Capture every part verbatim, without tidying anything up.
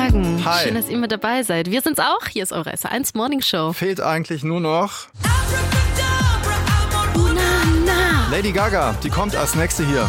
Morgen. Hi. Schön, dass ihr mit dabei seid. Wir sind's auch. Hier ist eure S eins Morning Show. Fehlt eigentlich nur noch Na, na. Lady Gaga. Die kommt als nächste hier.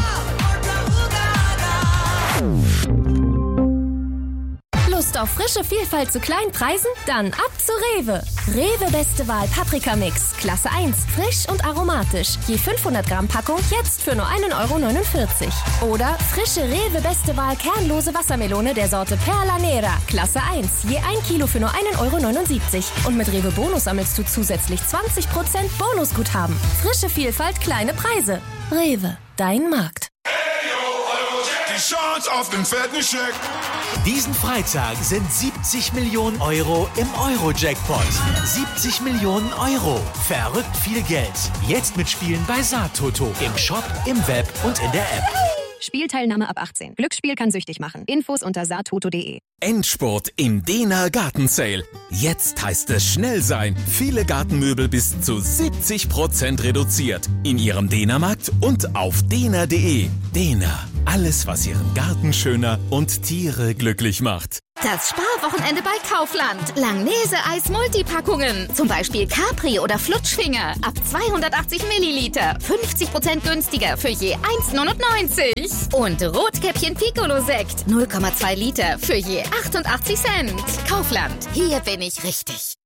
Lust auf frische Vielfalt zu kleinen Preisen? Dann ab zu Rewe. Rewe Beste Wahl Paprika-Mix. Klasse eins. Frisch und aromatisch. Je fünfhundert Gramm Packung jetzt für nur ein Euro neunundvierzig. Oder frische Rewe Beste Wahl kernlose Wassermelone der Sorte Perla Nera. Klasse eins. Je ein Kilo für nur ein Euro neunundsiebzig. Und mit Rewe Bonus sammelst du zusätzlich zwanzig Prozent Bonusguthaben. Frische Vielfalt, kleine Preise. Rewe, dein Markt. Die Chance auf den fetten Scheck. Diesen Freitag sind siebzig Millionen Euro im Euro-Jackpot. siebzig Millionen Euro. Verrückt viel Geld. Jetzt mitspielen bei Saatoto. Im Shop, im Web und in der App. Spielteilnahme ab achtzehn. Glücksspiel kann süchtig machen. Infos unter saatoto punkt de. Endspurt im Dena Garten Sale. Jetzt heißt es schnell sein. Viele Gartenmöbel bis zu siebzig Prozent reduziert. In Ihrem Dena-Markt und auf dena punkt de. Dena. Alles, was Ihren Garten schöner und Tiere glücklich macht. Das Sparwochenende bei Kaufland. Langnese-Eis-Multipackungen. Zum Beispiel Capri oder Flutschfinger. Ab zweihundertachtzig Milliliter. fünfzig Prozent günstiger für je eins neunundneunzig. Und Rotkäppchen Piccolo-Sekt. null Komma zwei Liter für je achtundachtzig Cent. Kaufland. Hier bin ich richtig.